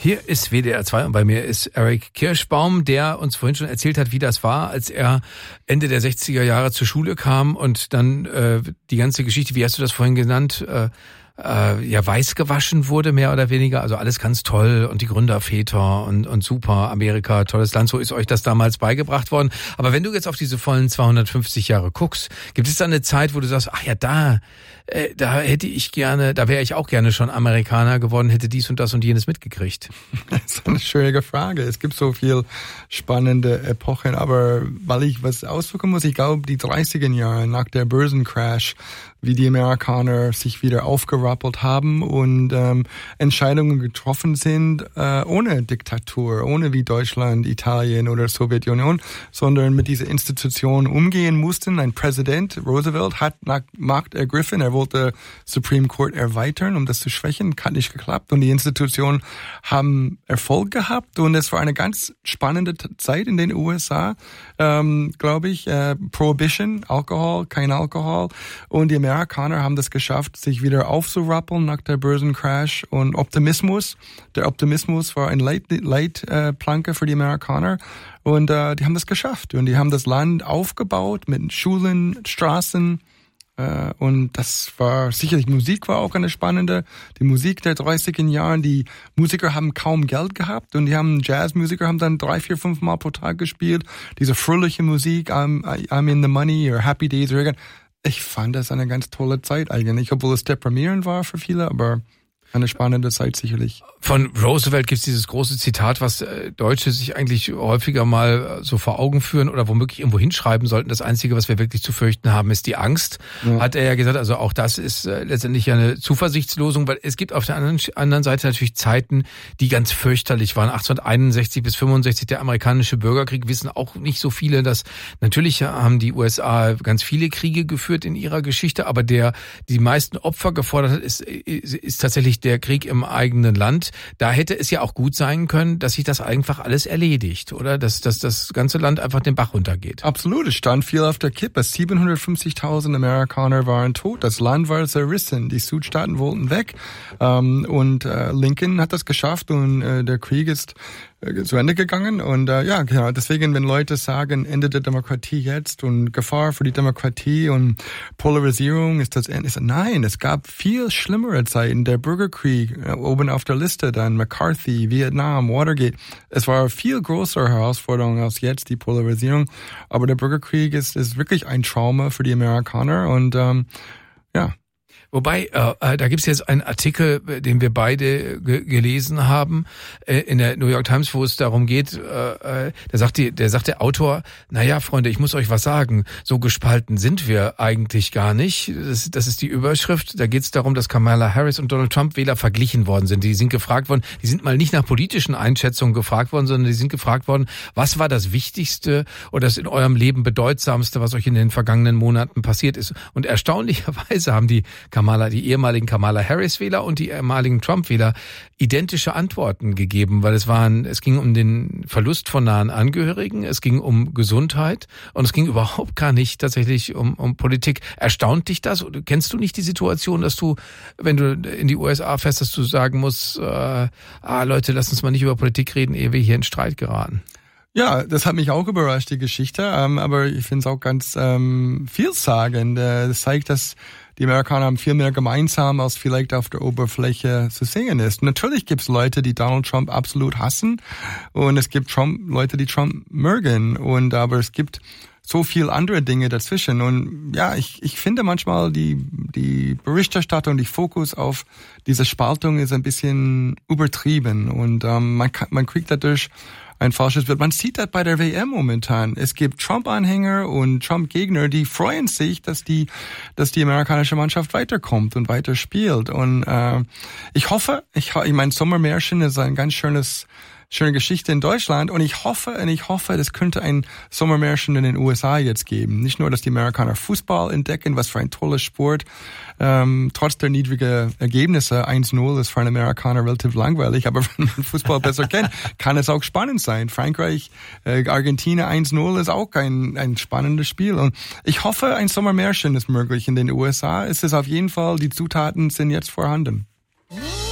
Hier ist WDR 2 und bei mir ist Eric Kirschbaum, der uns vorhin schon erzählt hat, wie das war, als er Ende der 60er Jahre zur Schule kam und dann die ganze Geschichte, wie hast du das vorhin genannt, weiß gewaschen wurde, mehr oder weniger. Also alles ganz toll und die Gründerväter und super, Amerika, tolles Land. So ist euch das damals beigebracht worden. Aber wenn du jetzt auf diese vollen 250 Jahre guckst, gibt es da eine Zeit, wo du sagst, ach ja, da wäre ich auch gerne schon Amerikaner geworden, hätte dies und das und jenes mitgekriegt? Das ist eine schwierige Frage. Es gibt so viel spannende Epochen, aber weil ich was ausdrücken muss, ich glaube, die 30er Jahre nach der Börsencrash, wie die Amerikaner sich wieder aufgerappelt haben und Entscheidungen getroffen sind, ohne Diktatur, ohne wie Deutschland, Italien oder Sowjetunion, sondern mit dieser Institution umgehen mussten. Ein Präsident, Roosevelt, hat Macht ergriffen. Er wollte Supreme Court erweitern, um das zu schwächen. Hat nicht geklappt. Und die Institutionen haben Erfolg gehabt. Und es war eine ganz spannende Zeit in den USA, glaube ich. Prohibition, Alkohol, kein Alkohol. Und die Amerikaner haben das geschafft, sich wieder aufzurappeln nach der Börsencrash. Und Optimismus, der Optimismus war eine Leitplanke für die Amerikaner. Und die haben das geschafft. Und die haben das Land aufgebaut mit Schulen, Straßen. Und das war sicherlich, Musik war auch eine spannende. Die Musik der 30er Jahren, die Musiker haben kaum Geld gehabt und die Jazzmusiker haben dann 3, 4, 5 Mal pro Tag gespielt. Diese fröhliche Musik, I'm in the money or Happy Days. Ich fand das eine ganz tolle Zeit eigentlich, obwohl es deprimierend war für viele, aber eine spannende Zeit sicherlich. Von Roosevelt gibt es dieses große Zitat, was Deutsche sich eigentlich häufiger mal so vor Augen führen oder womöglich irgendwo hinschreiben sollten. Das Einzige, was wir wirklich zu fürchten haben, ist die Angst. Ja. Hat er ja gesagt. Also auch das ist letztendlich eine Zuversichtslosung, weil es gibt auf der anderen Seite natürlich Zeiten, die ganz fürchterlich waren. 1861 bis 65, der amerikanische Bürgerkrieg, wissen auch nicht so viele, dass natürlich haben die USA ganz viele Kriege geführt in ihrer Geschichte, aber die meisten Opfer gefordert hat, ist tatsächlich der Krieg im eigenen Land. Da hätte es ja auch gut sein können, dass sich das einfach alles erledigt, oder? Dass das ganze Land einfach den Bach runtergeht. Absolut, es stand viel auf der Kippe. 750.000 Amerikaner waren tot. Das Land war zerrissen. Die Südstaaten wollten weg. Und Lincoln hat das geschafft und der Krieg ist zu Ende gegangen. Und deswegen, wenn Leute sagen, Ende der Demokratie jetzt und Gefahr für die Demokratie und Polarisierung ist das Ende. Nein, es gab viel schlimmere Zeiten. Der Bürgerkrieg, oben auf der Liste, dann McCarthy, Vietnam, Watergate. Es war viel größere Herausforderung als jetzt, die Polarisierung. Aber der Bürgerkrieg ist wirklich ein Trauma für die Amerikaner und Wobei, da gibt's jetzt einen Artikel, den wir beide gelesen haben, in der New York Times, wo es darum geht, da sagt der Autor, naja, Freunde, ich muss euch was sagen, so gespalten sind wir eigentlich gar nicht. Das ist die Überschrift. Da geht's darum, dass Kamala Harris und Donald Trump Wähler verglichen worden sind. Die sind gefragt worden, die sind mal nicht nach politischen Einschätzungen gefragt worden, sondern die sind gefragt worden, was war das Wichtigste oder das in eurem Leben bedeutsamste, was euch in den vergangenen Monaten passiert ist. Und erstaunlicherweise haben die ehemaligen Kamala Harris-Wähler und die ehemaligen Trump-Wähler identische Antworten gegeben, weil es ging um den Verlust von nahen Angehörigen, es ging um Gesundheit und es ging überhaupt gar nicht tatsächlich um Politik. Erstaunt dich das? Kennst du nicht die Situation, dass du, wenn du in die USA fährst, dass du sagen musst, Leute, lass uns mal nicht über Politik reden, ehe wir hier in Streit geraten? Ja, das hat mich auch überrascht, die Geschichte, aber ich finde es auch ganz vielsagend. Das zeigt, dass die Amerikaner haben viel mehr gemeinsam, als vielleicht auf der Oberfläche zu sehen ist. Natürlich gibt es Leute, die Donald Trump absolut hassen und es gibt Leute, die Trump mögen. Aber es gibt so viel andere Dinge dazwischen. Und ja, ich finde manchmal die Berichterstattung, die Fokus auf diese Spaltung ist ein bisschen übertrieben und man kriegt dadurch ein falsches Bild. Man sieht das bei der WM momentan. Es gibt Trump-Anhänger und Trump-Gegner, die freuen sich, dass die amerikanische Mannschaft weiterkommt und weiter spielt. Und ich hoffe, ich meine, Sommermärchen ist ein ganz schöne Geschichte in Deutschland und ich hoffe, das könnte ein Sommermärchen in den USA jetzt geben. Nicht nur, dass die Amerikaner Fußball entdecken, was für ein toller Sport. Trotz der niedrigen Ergebnisse, 1-0 ist für einen Amerikaner relativ langweilig, aber wenn man Fußball besser kennt, kann es auch spannend sein. Frankreich, Argentinien 1-0 ist auch ein spannendes Spiel. Und ich hoffe, ein Sommermärchen ist möglich in den USA. Es ist auf jeden Fall, die Zutaten sind jetzt vorhanden.